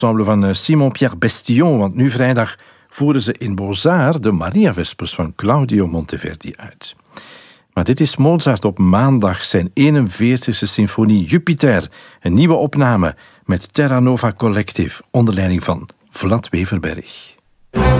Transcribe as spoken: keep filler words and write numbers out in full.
ensemble van Simon-Pierre Bestillon, want nu vrijdag voeren ze in Beaux-Arts de Maria-vespers van Claudio Monteverdi uit. Maar dit is Mozart op maandag zijn eenenveertigste symfonie Jupiter, een nieuwe opname met Terra Nova Collective onder leiding van Vlad Weverberg.